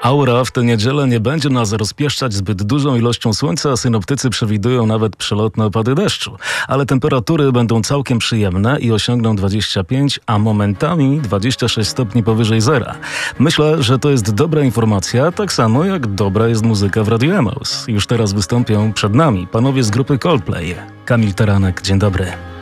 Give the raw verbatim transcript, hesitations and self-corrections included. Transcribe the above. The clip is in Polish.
Aura w tę niedzielę nie będzie nas rozpieszczać zbyt dużą ilością słońca, a synoptycy przewidują nawet przelotne opady deszczu. Ale temperatury będą całkiem przyjemne i osiągną dwadzieścia pięć, a momentami dwadzieścia sześć stopni powyżej zera. Myślę, że to jest dobra informacja, tak samo jak dobra jest muzyka w Radio Emaus. Już teraz wystąpią przed nami panowie z grupy Coldplay. Kamil Taranek, dzień dobry.